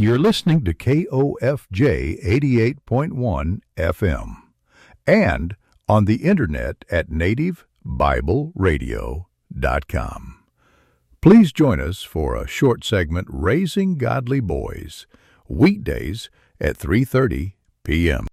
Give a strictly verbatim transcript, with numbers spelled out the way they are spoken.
You're listening to K O F J eighty-eight point one F M and on the internet at native bible radio dot com. Please join us for a short segment, Raising Godly Boys, weekdays at three thirty p m